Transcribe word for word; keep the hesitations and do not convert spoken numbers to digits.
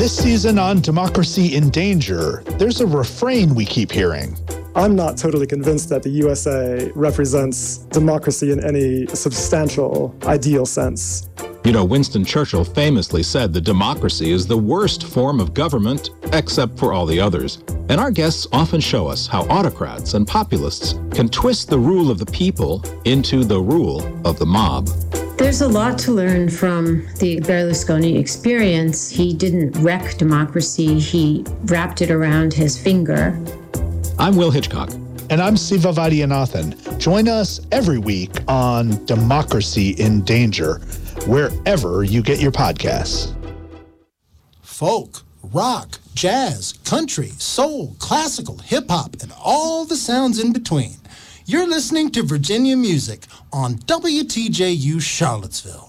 This season on Democracy in Danger, there's a refrain we keep hearing. I'm not totally convinced that the U S A represents democracy in any substantial, ideal sense. You know, Winston Churchill famously said that democracy is the worst form of government, except for all the others. And our guests often show us how autocrats and populists can twist the rule of the people into the rule of the mob. There's a lot to learn from the Berlusconi experience. He didn't wreck democracy, he wrapped it around his finger. I'm Will Hitchcock. And I'm Siva Vaidyanathan. Join us every week on Democracy in Danger, wherever you get your podcasts. Folk, rock, jazz, country, soul, classical, hip-hop, and all the sounds in between. You're listening to Virginia Music on W T J U Charlottesville.